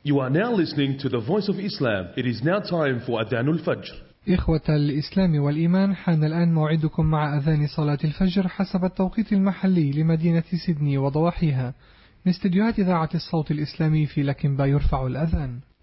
You are now listening to the Voice of Islam. It is now time for Adhan al-Fajr. إخوة الإسلام والإيمان، حان الآن موعدكم مع أذان صلاة الفجر حسب التوقيت المحلي لمدينة سيدني وضواحيها. من استديوهات إذاعة الصوت الإسلامي في لكنبا يرفع الأذان.